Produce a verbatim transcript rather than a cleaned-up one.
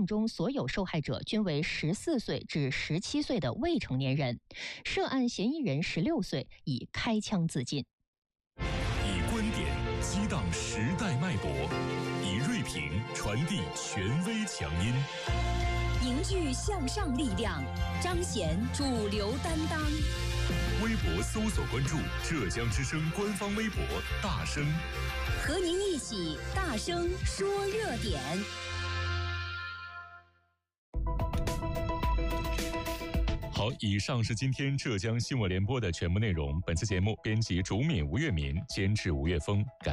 案中所有受害者均为十四岁至十七岁的未成年人，涉案嫌疑人十六岁，已开枪自尽。 以观点激荡时代脉搏，以锐评传递权威强音， 凝聚向上力量，彰显主流担当。 微博搜索关注浙江之声官方微博大声， 和您一起大声说热点。 好，以上是今天浙江新闻联播的全部内容。本次节目编辑竹敏、吴月民，监制吴月峰，感